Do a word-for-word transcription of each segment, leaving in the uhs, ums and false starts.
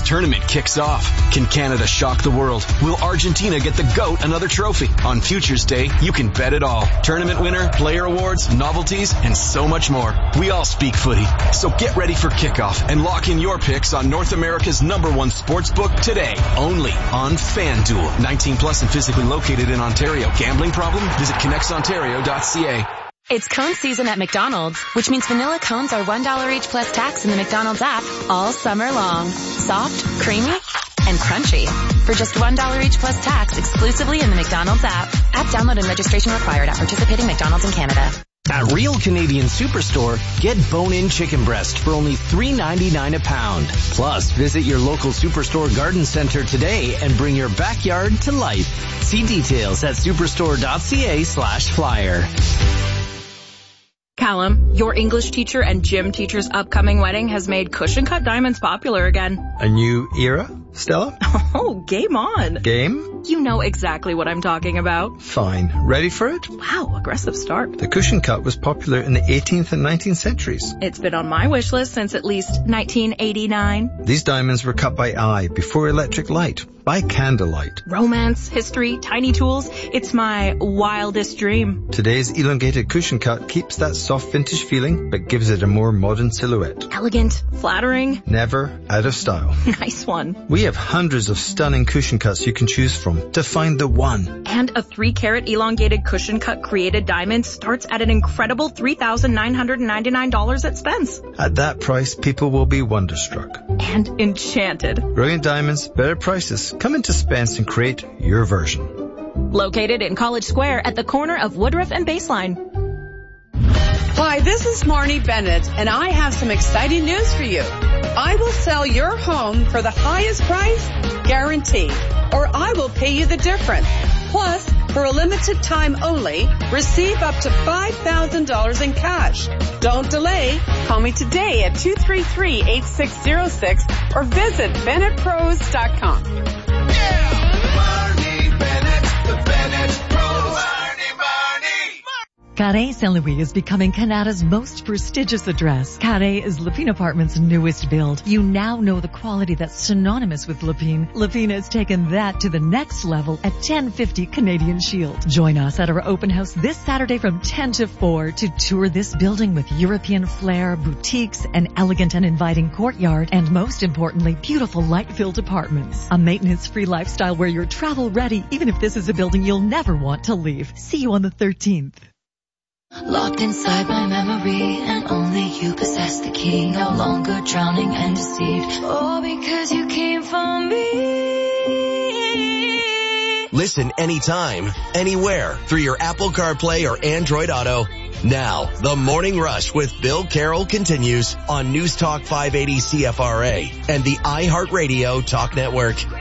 tournament kicks off. Can Canada shock the world? Will Argentina get the GOAT another trophy? On Futures Day, you can bet it all. Tournament winner, player awards, novelties, and so much more. We all speak footy. So get ready for kickoff and lock in your picks on North America's number one sports book today. Only on FanDuel. nineteen plus and physically located in Ontario. Gambling problem? Visit connects ontario dot c a. It's cone season at McDonald's, which means vanilla cones are one dollar each plus tax in the McDonald's app all summer long. Soft, creamy, and crunchy. For just one dollar each plus tax exclusively in the McDonald's app. App download and registration required at participating McDonald's in Canada. At Real Canadian Superstore, get bone-in chicken breast for only three ninety-nine a pound. Plus, visit your local Superstore garden center today and bring your backyard to life. See details at superstore dot c a slash flyer. Callum, your English teacher and gym teacher's upcoming wedding has made cushion cut diamonds popular again. A new era, Stella? Oh, game on. Game? You know exactly what I'm talking about. Fine. Ready for it? Wow, aggressive start. The cushion cut was popular in the eighteenth and nineteenth centuries. It's been on my wish list since at least nineteen eighty-nine. These diamonds were cut by eye before electric light. By candlelight. Romance, history, tiny tools. It's my wildest dream. Today's elongated cushion cut keeps that soft vintage feeling, but gives it a more modern silhouette. Elegant, flattering. Never out of style. Nice one. We have hundreds of stunning cushion cuts you can choose from to find the one. And a three carat elongated cushion cut created diamond starts at an incredible three thousand nine hundred ninety-nine dollars at Spence. At that price, people will be wonderstruck. And enchanted. Brilliant diamonds, better prices. Come into Spence and create your version. Located in College Square at the corner of Woodruff and Baseline. Hi, this is Marnie Bennett, and I have some exciting news for you. I will sell your home for the highest price, guaranteed, or I will pay you the difference. Plus, for a limited time only, receive up to five thousand dollars in cash. Don't delay. Call me today at two three three, eight six zero six or visit bennett pros dot com. Marnie Bennett, the Bennett Pros. Marnie, Marnie. Carré Saint-Louis is becoming Canada's most prestigious address. Carré is Lepine Apartments' newest build. You now know the quality that's synonymous with Lepine. Lepine has taken that to the next level at ten fifty Canadian Shield. Join us at our open house this Saturday from ten to four to tour this building with European flair, boutiques, an elegant and inviting courtyard, and most importantly, beautiful light-filled apartments. A maintenance-free lifestyle where you're travel-ready, even if this is a building you'll never want to leave. See you on the thirteenth. Locked inside my memory, and only you possess the key. No longer drowning and deceived. Oh, because you came for me. Listen anytime, anywhere, through your Apple CarPlay or Android Auto. Now, the Morning Rush with Bill Carroll continues on News Talk five eighty C F R A and the iHeartRadio Talk Network. One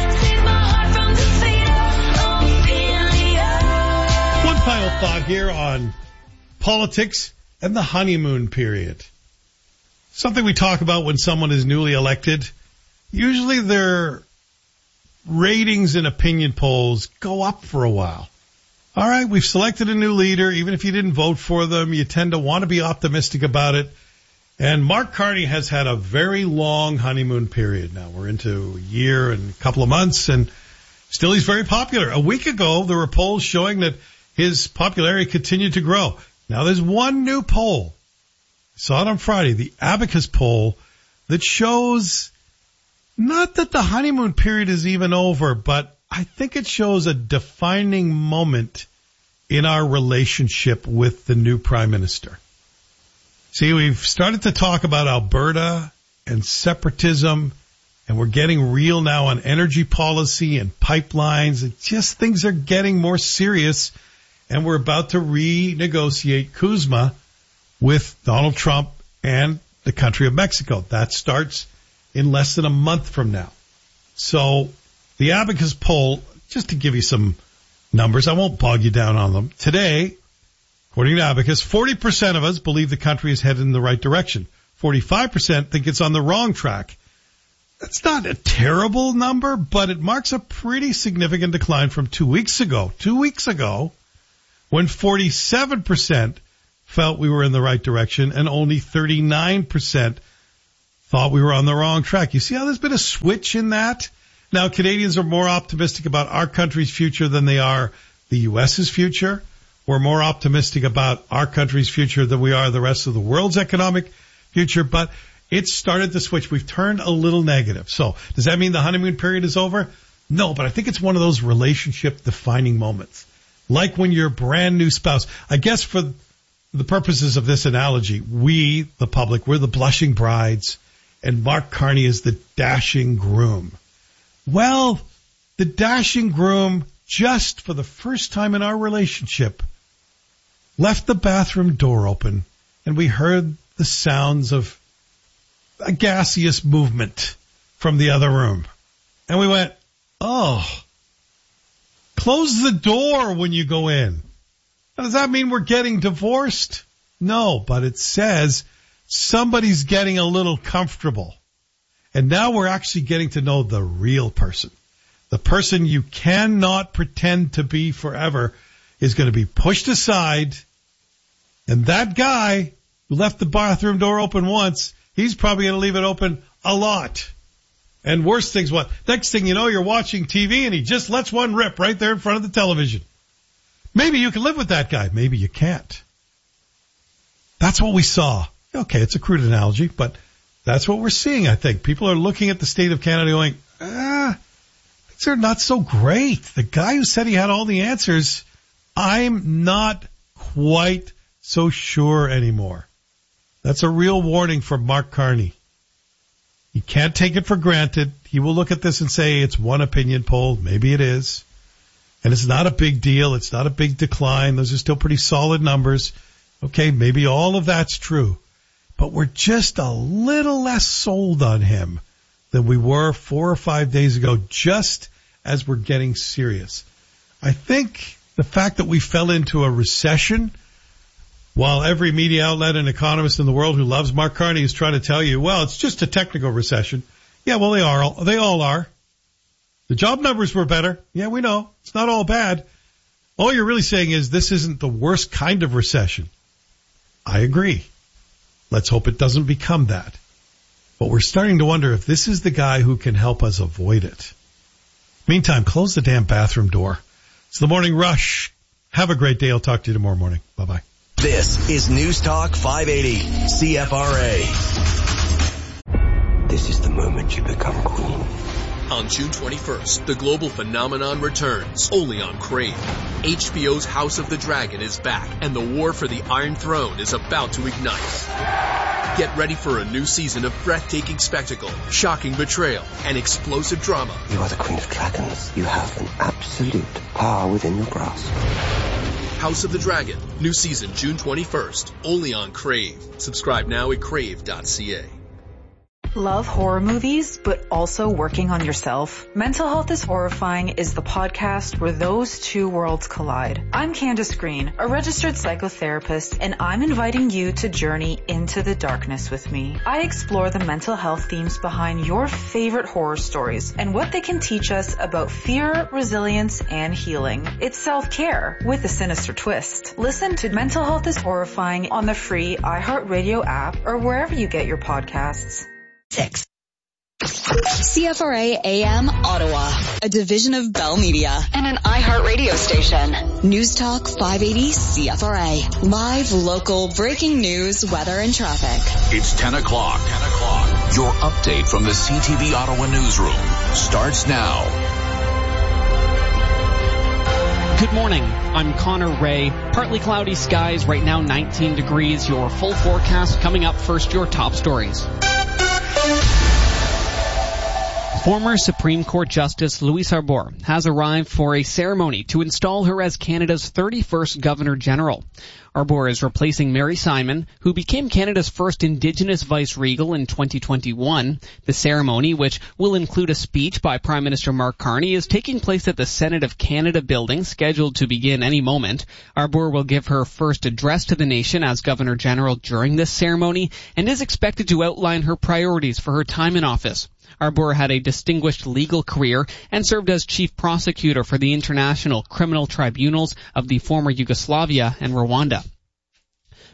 final thought here on politics and the honeymoon period. Something we talk about when someone is newly elected. Usually their ratings and opinion polls go up for a while. All right, we've selected a new leader. Even if you didn't vote for them, you tend to want to be optimistic about it. And Mark Carney has had a very long honeymoon period now. We're into a year and a couple of months, and still he's very popular. A week ago, there were polls showing that his popularity continued to grow. Now, there's one new poll. I saw it on Friday, the Abacus poll, that shows not that the honeymoon period is even over, but I think it shows a defining moment in our relationship with the new prime minister. See, we've started to talk about Alberta and separatism, and we're getting real now on energy policy and pipelines. It just things are getting more serious. And we're about to renegotiate CUSMA with Donald Trump and the country of Mexico. That starts in less than a month from now. So the Abacus poll, just to give you some numbers, I won't bog you down on them. Today, according to Abacus, forty percent of us believe the country is headed in the right direction. forty-five percent think it's on the wrong track. That's not a terrible number, but it marks a pretty significant decline from two weeks ago. Two weeks ago, when forty-seven percent felt we were in the right direction and only thirty-nine percent thought we were on the wrong track. You see how there's been a switch in that? Now, Canadians are more optimistic about our country's future than they are the U S's future. We're more optimistic about our country's future than we are the rest of the world's economic future, but it's started to switch. We've turned a little negative. So does that mean the honeymoon period is over? No, but I think it's one of those relationship-defining moments. Like when your brand new spouse, I guess for the purposes of this analogy, we, the public, we're the blushing brides, and Mark Carney is the dashing groom. Well, the dashing groom, just for the first time in our relationship, left the bathroom door open, and we heard the sounds of a gaseous movement from the other room. And we went, oh, close the door when you go in. Now, does that mean we're getting divorced? No, but it says somebody's getting a little comfortable. And now we're actually getting to know the real person. The person you cannot pretend to be forever is going to be pushed aside. And that guy who left the bathroom door open once, he's probably going to leave it open a lot. And worse things, what? Next thing you know, you're watching T V and he just lets one rip right there in front of the television. Maybe you can live with that guy. Maybe you can't. That's what we saw. Okay, it's a crude analogy, but that's what we're seeing, I think. People are looking at the state of Canada going, ah, things are not so great. The guy who said he had all the answers, I'm not quite so sure anymore. That's a real warning from Mark Carney. You can't take it for granted. He will look at this and say it's one opinion poll. Maybe it is. And it's not a big deal. It's not a big decline. Those are still pretty solid numbers. Okay, maybe all of that's true. But we're just a little less sold on him than we were four or five days ago, just as we're getting serious. I think the fact that we fell into a recession, while every media outlet and economist in the world who loves Mark Carney is trying to tell you, well, it's just a technical recession. Yeah, well, they are. They all are. The job numbers were better. Yeah, we know. It's not all bad. All you're really saying is this isn't the worst kind of recession. I agree. Let's hope it doesn't become that. But we're starting to wonder if this is the guy who can help us avoid it. Meantime, close the damn bathroom door. It's the Morning Rush. Have a great day. I'll talk to you tomorrow morning. Bye-bye. This is News Talk five eighty C F R A. This is the moment you become queen. On June twenty-first, the global phenomenon returns, only on Crave. H B O's House of the Dragon is back, and the war for the Iron Throne is about to ignite. Get ready for a new season of breathtaking spectacle, shocking betrayal, and explosive drama. You are the Queen of Dragons. You have an absolute power within your grasp. House of the Dragon, new season June twenty-first, only on Crave. Subscribe now at crave dot c a. Love horror movies, but also working on yourself? Mental Health is Horrifying is the podcast where those two worlds collide. I'm Candace Green, a registered psychotherapist, and I'm inviting you to journey into the darkness with me. I explore the mental health themes behind your favorite horror stories and what they can teach us about fear, resilience, and healing. It's self-care with a sinister twist. Listen to Mental Health is Horrifying on the free iHeartRadio app or wherever you get your podcasts. Six. C F R A A M Ottawa, a division of Bell Media and an iHeartRadio station. News Talk five eighty C F R A. Live, local, breaking news, weather, and traffic. It's ten o'clock. ten o'clock. Your update from the C T V Ottawa newsroom starts now. Good morning. I'm Connor Ray. Partly cloudy skies, right now nineteen degrees. Your full forecast coming up first, your top stories. Former Supreme Court Justice Louise Arbour has arrived for a ceremony to install her as Canada's thirty-first Governor-General. Arbour is replacing Mary Simon, who became Canada's first Indigenous Vice-Regal in twenty twenty-one. The ceremony, which will include a speech by Prime Minister Mark Carney, is taking place at the Senate of Canada building, scheduled to begin any moment. Arbour will give her first address to the nation as Governor-General during this ceremony and is expected to outline her priorities for her time in office. Arbour had a distinguished legal career and served as chief prosecutor for the International Criminal Tribunals of the former Yugoslavia and Rwanda.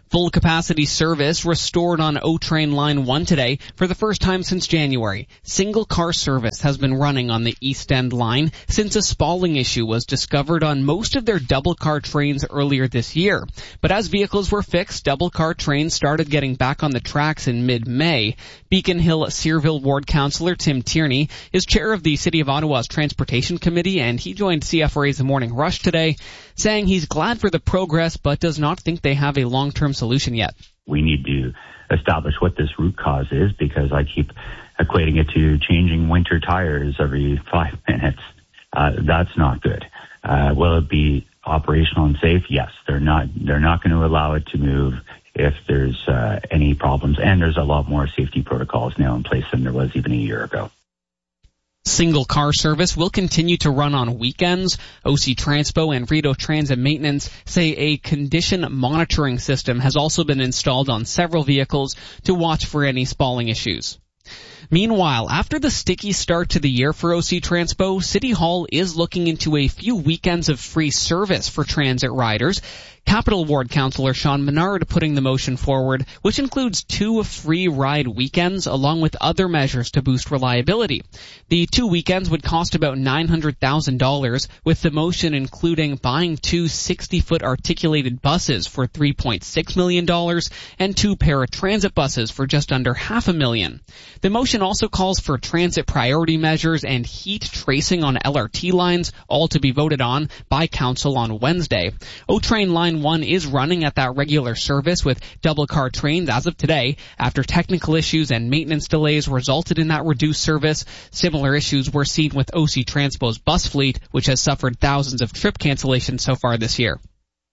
Full capacity service restored on O-Train Line one today for the first time since January. Single car service has been running on the East End line since a spalling issue was discovered on most of their double car trains earlier this year. But as vehicles were fixed, double car trains started getting back on the tracks in mid-May. Beacon Hill Searville Ward Councillor Tim Tierney is chair of the City of Ottawa's Transportation Committee, and he joined C F R A's The Morning Rush today, saying he's glad for the progress but does not think they have a long-term solution yet. We need to establish what this root cause is, because I keep equating it to changing winter tires every five minutes. Uh, that's not good. Uh, will it be operational and safe? Yes. They're not, they're not going to allow it to move if there's uh, any problems. And there's a lot more safety protocols now in place than there was even a year ago. Single car service will continue to run on weekends. O C Transpo and Rideau Transit Maintenance say a condition monitoring system has also been installed on several vehicles to watch for any spalling issues. Meanwhile, after the sticky start to the year for O C Transpo, City Hall is looking into a few weekends of free service for transit riders. Capital Ward Councillor Sean Menard putting the motion forward, which includes two free ride weekends along with other measures to boost reliability. The two weekends would cost about nine hundred thousand dollars, with the motion including buying two sixty-foot articulated buses for three point six million dollars and two paratransit buses for just under half a million. The motion also calls for transit priority measures and heat tracing on L R T lines, all to be voted on by Council on Wednesday. O-Train Line one is running at that regular service with double car trains as of today after technical issues and maintenance delays resulted in that reduced service. Similar issues were seen with O C Transpo's bus fleet, which has suffered thousands of trip cancellations so far this year.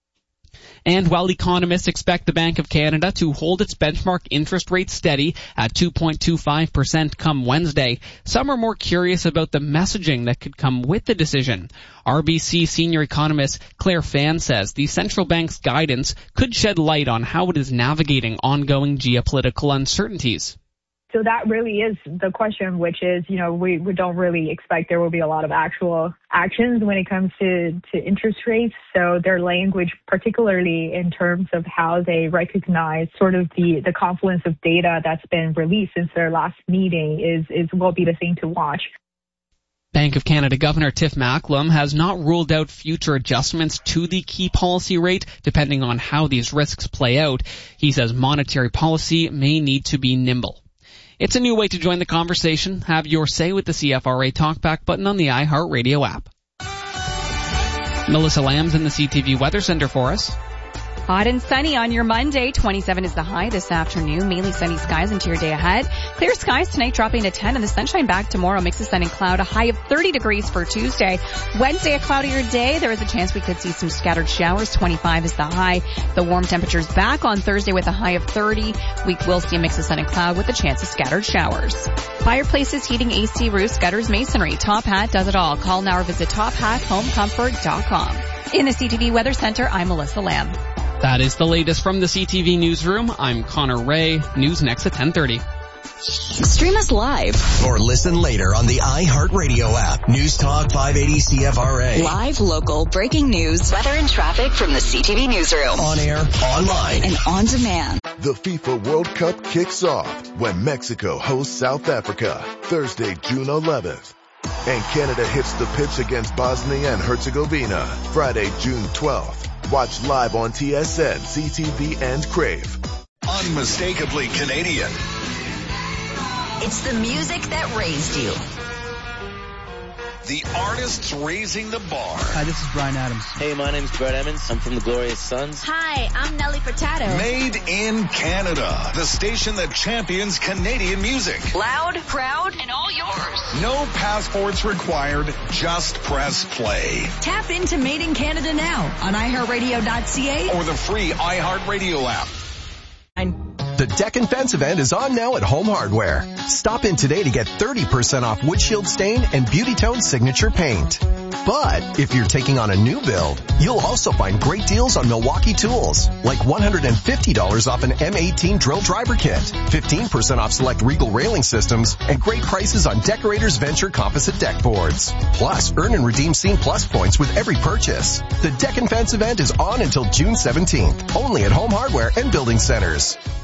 And while economists expect the Bank of Canada to hold its benchmark interest rate steady at two point two five percent come Wednesday, some are more curious about the messaging that could come with the decision. R B C senior economist Claire Fan says the central bank's guidance could shed light on how it is navigating ongoing geopolitical uncertainties. So that really is the question, which is, you know, we, we don't really expect there will be a lot of actual actions when it comes to, to interest rates. So their language, particularly in terms of how they recognize sort of the, the confluence of data that's been released since their last meeting is, is will be the thing to watch. Bank of Canada Governor Tiff Macklem has not ruled out future adjustments to the key policy rate, depending on how these risks play out. He says monetary policy may need to be nimble. It's a new way to join the conversation. Have your say with the C F R A Talkback button on the iHeartRadio app. Melissa Lamb's in the C T V Weather Center for us. Hot and sunny on your Monday. twenty-seven is the high this afternoon. Mainly sunny skies into your day ahead. Clear skies tonight dropping to ten and the sunshine back tomorrow. Mix of sun and cloud. A high of thirty degrees for Tuesday. Wednesday, a cloudier day. There is a chance we could see some scattered showers. twenty-five is the high. The warm temperatures back on Thursday with a high of thirty. We will see a mix of sun and cloud with a chance of scattered showers. Fireplaces, heating, A C, roofs, gutters, masonry. Top Hat does it all. Call now or visit top hat home comfort dot com. In the C T V Weather Center, I'm Melissa Lamb. That is the latest from the C T V Newsroom. I'm Connor Ray. News next at ten thirty. Stream us live or listen later on the iHeartRadio app. News Talk five eighty C F R A. Live, local, breaking news, weather and traffic from the C T V Newsroom. On air, online, and on demand. The FIFA World Cup kicks off when Mexico hosts South Africa Thursday, June eleventh. And Canada hits the pitch against Bosnia and Herzegovina Friday, June twelfth. Watch live on T S N, C T V, and Crave. Unmistakably Canadian. It's the music that raised you. The artists raising the bar. Hi, this is Bryan Adams. Hey, my name's Brett Emmons. I'm from the Glorious Sons. Hi, I'm Nelly Furtado. Made in Canada. The station that champions Canadian music. Loud, proud, and all yours. No passports required. Just press play. Tap into Made in Canada now on i heart radio dot c a or the free iHeartRadio app. The Deck and Fence event is on now at Home Hardware. Stop in today to get thirty percent off windshield stain and Beauty Tone signature paint. But if you're taking on a new build, you'll also find great deals on Milwaukee tools, like one hundred fifty dollars off an M eighteen drill driver kit, fifteen percent off select Regal railing systems, and great prices on Decorators Venture composite deck boards. Plus, earn and redeem Scene Plus points with every purchase. The Deck and Fence event is on until June seventeenth, only at Home Hardware and Building Centers.